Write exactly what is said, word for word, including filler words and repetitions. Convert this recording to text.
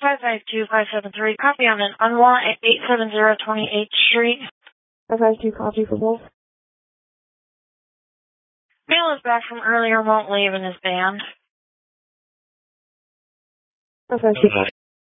five five two five seven three. Copy on an unwanted at eight seven zero twenty-eighth Street. five five two, copy for both. Male is back from earlier, won't leave in his band. five five two.